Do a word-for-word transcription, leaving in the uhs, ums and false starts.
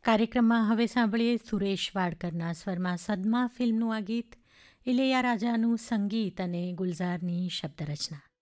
કાર્યક્રમમાં હવે સાંભળીએ સુરેશ વાડકરના સ્વરમાં સદમા ફિલ્મનું આ ગીત, ઇલૈયારાજાનું સંગીત અને ગુલઝારની શબ્દરચના.